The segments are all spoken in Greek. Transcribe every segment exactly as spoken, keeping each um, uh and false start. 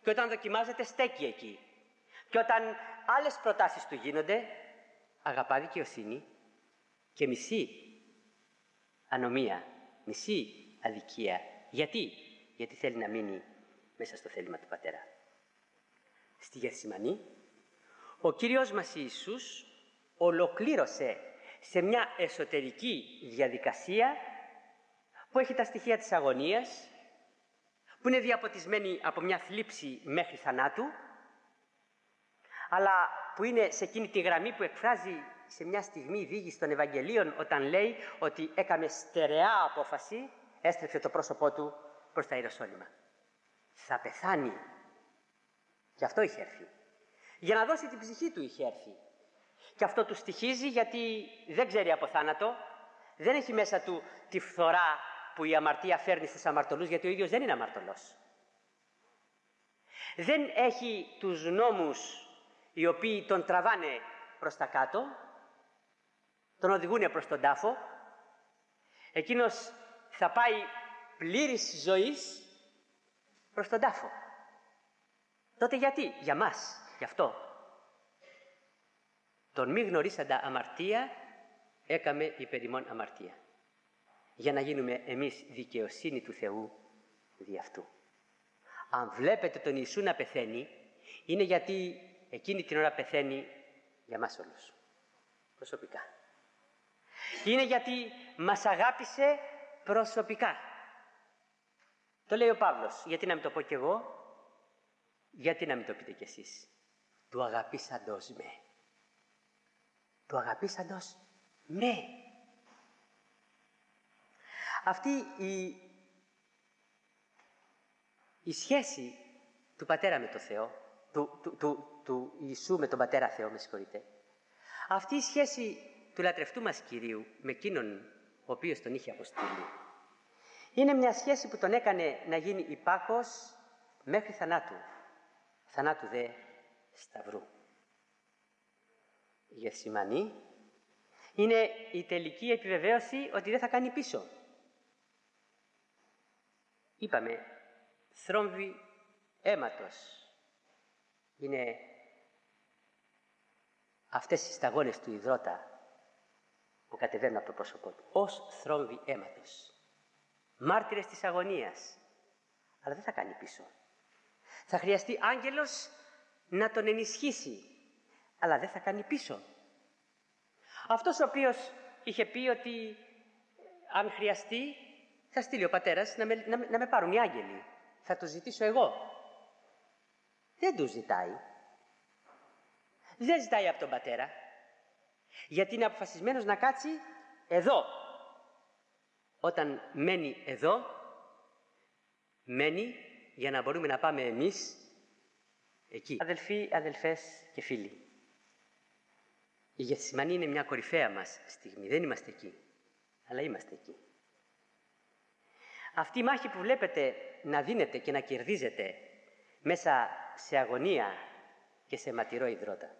Και όταν δοκιμάζεται, στέκει εκεί. Και όταν άλλες προτάσεις του γίνονται, αγαπά δικαιοσύνη και μισεί ανομία, μισεί αδικία. Γιατί? Γιατί θέλει να μείνει μέσα στο θέλημα του Πατέρα. Στη Γεθσιμανή, ο Κύριος μας Ιησούς ολοκλήρωσε σε μια εσωτερική διαδικασία που έχει τα στοιχεία της αγωνίας, που είναι διαποτισμένη από μια θλίψη μέχρι θανάτου, αλλά που είναι σε εκείνη τη γραμμή που εκφράζει σε μια στιγμή δίγης των Ευαγγελίων, όταν λέει ότι έκαμε στερεά απόφαση, έστρεψε το πρόσωπό του προς τα Ιεροσόλυμα. Θα πεθάνει. Γι' αυτό είχε έρθει. Για να δώσει την ψυχή του είχε έρθει. Και αυτό του στοιχίζει, γιατί δεν ξέρει από θάνατο, δεν έχει μέσα του τη φθορά που η αμαρτία φέρνει στους αμαρτωλούς, γιατί ο ίδιος δεν είναι αμαρτωλός. Δεν έχει τους νόμους οι οποίοι τον τραβάνε προς τα κάτω, τον οδηγούν προς τον τάφο. Εκείνος θα πάει πλήρης ζωής προς τον τάφο. Τότε γιατί? Για μας, γι' αυτό. Τον μη γνωρίσαντα αμαρτία έκαμε υπερ ημών αμαρτία. Για να γίνουμε εμείς δικαιοσύνη του Θεού δι' αυτού. Αν βλέπετε τον Ιησού να πεθαίνει, είναι γιατί εκείνη την ώρα πεθαίνει για μας όλους. Προσωπικά. Είναι γιατί μας αγάπησε προσωπικά. Το λέει ο Παύλος. Γιατί να μην το πω κι εγώ? Γιατί να μην το πείτε κι εσείς? Του αγαπήσαντος με. Του αγαπήσαντος με. Αυτή η, η σχέση του Πατέρα με το Θεό, του, του, του, του Ιησού με τον Πατέρα Θεό, με συγχωρείτε, αυτή η σχέση του λατρευτού μας Κυρίου με εκείνον ο οποίος τον είχε αποστείλει, είναι μια σχέση που τον έκανε να γίνει υπάκος μέχρι θανάτου. Θανάτου δε σταυρού. Η Γεθσιμανή είναι η τελική επιβεβαίωση ότι δεν θα κάνει πίσω. Είπαμε, θρόμβοι αίματος είναι αυτές οι σταγόνες του υδρότα που κατεβαίνουν από το πρόσωπό του. Ως θρόμβοι αίματος. Μάρτυρες της αγωνίας. Αλλά δεν θα κάνει πίσω. Θα χρειαστεί άγγελος να τον ενισχύσει. Αλλά δεν θα κάνει πίσω. Αυτός ο οποίος είχε πει ότι αν χρειαστεί θα στείλει ο Πατέρας να με, να, να με πάρουν οι άγγελοι. Θα το ζητήσω εγώ. Δεν του ζητάει. Δεν ζητάει από τον Πατέρα. Γιατί είναι αποφασισμένος να κάτσει εδώ. Όταν μένει εδώ, μένει για να μπορούμε να πάμε εμείς εκεί. Αδελφοί, αδελφές και φίλοι, η Γεθσιμανή είναι μια κορυφαία μας στιγμή. Δεν είμαστε εκεί, αλλά είμαστε εκεί. Αυτή η μάχη που βλέπετε να δίνεται και να κερδίζετε μέσα σε αγωνία και σε ματηρό υδρότα.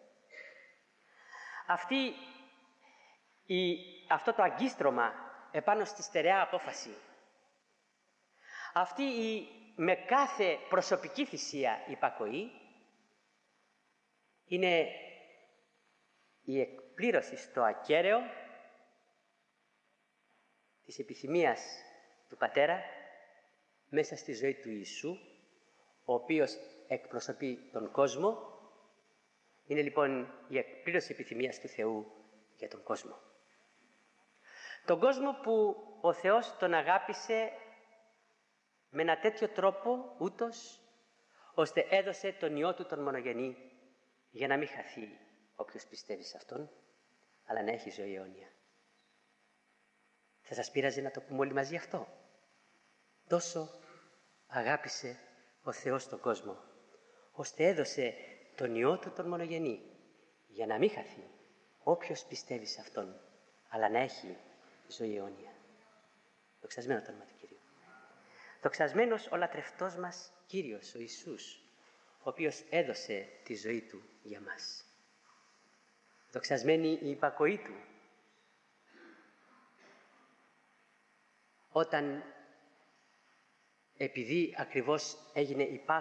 Αυτή η, αυτό το αγκίστρωμα επάνω στη στερεά απόφαση. Αυτή η με κάθε προσωπική θυσία υπακοή είναι η εκπλήρωση στο ακέραιο της επιθυμίας του Πατέρα μέσα στη ζωή του Ιησού, ο οποίος εκπροσωπεί τον κόσμο. Είναι λοιπόν η εκπλήρωση επιθυμίας του Θεού για τον κόσμο. Τον κόσμο που ο Θεός τον αγάπησε με ένα τέτοιο τρόπο ούτως, ώστε έδωσε τον Υιό Του τον μονογενή, για να μην χαθεί όποιος πιστεύει σε Αυτόν, αλλά να έχει ζωή αιώνια. Θα σας πείραζε να το πούμε όλοι μαζί αυτό? Τόσο αγάπησε ο Θεός τον κόσμο, ώστε έδωσε τον Υιό Του τον μονογενή, για να μην χαθεί όποιος πιστεύει σε Αυτόν, αλλά να έχει ζωή αιώνια. Δοξασμένο το όνομα του Κυρίου. Δοξασμένος ο λατρευτός μας Κύριος, ο Ιησούς, ο οποίος έδωσε τη ζωή Του για μας. Δοξασμένη η υπακοή Του, όταν επειδή ακριβώς έγινε υπάκος